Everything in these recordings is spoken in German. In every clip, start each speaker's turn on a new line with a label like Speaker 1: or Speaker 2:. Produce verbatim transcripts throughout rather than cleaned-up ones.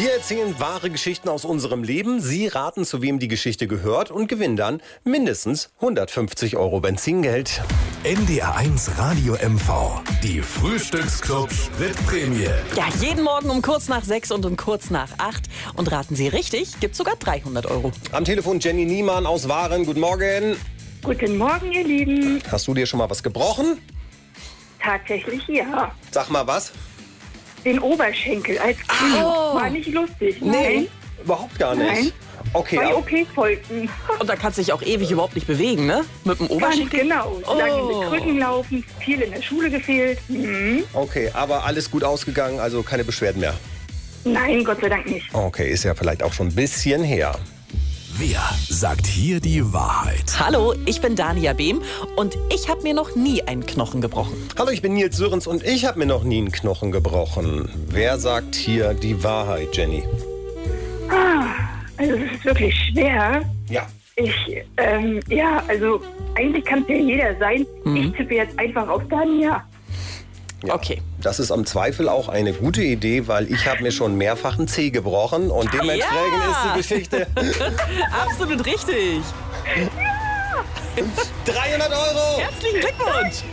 Speaker 1: Wir erzählen wahre Geschichten aus unserem Leben. Sie raten, zu wem die Geschichte gehört und gewinnen dann mindestens hundertfünfzig Euro Benzingeld.
Speaker 2: N D R eins Radio M V. Die Frühstücksclub Spritprämie.
Speaker 3: Ja, jeden Morgen um kurz nach sechs und um kurz nach acht. Und raten Sie richtig, gibt's sogar dreihundert Euro.
Speaker 1: Am Telefon Jenny Niemann aus Waren. Guten Morgen.
Speaker 4: Guten Morgen, ihr Lieben.
Speaker 1: Hast du dir schon mal was gebrochen?
Speaker 4: Tatsächlich ja.
Speaker 1: Sag mal was.
Speaker 4: Den Oberschenkel als Kind.
Speaker 3: Oh.
Speaker 4: War nicht lustig. Nein.
Speaker 1: Überhaupt gar nicht.
Speaker 4: Nein.
Speaker 1: Okay,
Speaker 4: Zwei
Speaker 1: aber-
Speaker 4: O Ps folgten.
Speaker 3: Und da kannst du dich auch ewig überhaupt nicht bewegen, ne? Mit dem
Speaker 4: Ganz
Speaker 3: Oberschenkel.
Speaker 4: genau.
Speaker 3: Oh.
Speaker 4: Lange mit Krücken laufen, viel in der Schule gefehlt. Mhm.
Speaker 1: okay, aber alles gut ausgegangen, also keine Beschwerden mehr.
Speaker 4: Nein, Gott sei Dank nicht.
Speaker 1: Okay, ist ja vielleicht auch schon ein bisschen her.
Speaker 2: Wer sagt hier die Wahrheit?
Speaker 3: Hallo, ich bin Dania Behm und ich habe mir noch nie einen Knochen gebrochen.
Speaker 1: Hallo, ich bin Nils Sörens und ich habe mir noch nie einen Knochen gebrochen. Wer sagt hier die Wahrheit, Jenny?
Speaker 4: Ah, also es ist wirklich schwer.
Speaker 1: Ja.
Speaker 4: Ich, ähm, ja, also eigentlich kann es ja jeder sein. Ich tippe jetzt einfach auf Dania.
Speaker 1: Ja.
Speaker 3: Okay.
Speaker 1: Das ist am Zweifel auch eine gute Idee, weil ich habe mir schon mehrfach einen Zeh gebrochen und dementsprechend
Speaker 3: Ja.
Speaker 1: ist die Geschichte
Speaker 3: Absolut richtig.
Speaker 1: dreihundert Euro!
Speaker 3: Herzlichen Glückwunsch.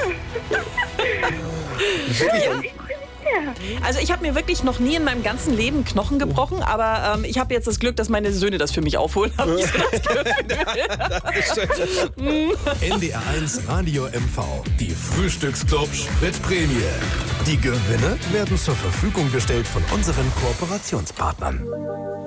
Speaker 1: Wirklich? Und
Speaker 3: Also ich habe mir wirklich noch nie in meinem ganzen Leben Knochen gebrochen, aber ähm, ich habe jetzt das Glück, dass meine Söhne das für mich aufholen. Hab ich so das Gefühl.
Speaker 2: N D R eins Radio M V. Die Frühstücksclub Spritprämie. Die Gewinne werden zur Verfügung gestellt von unseren Kooperationspartnern.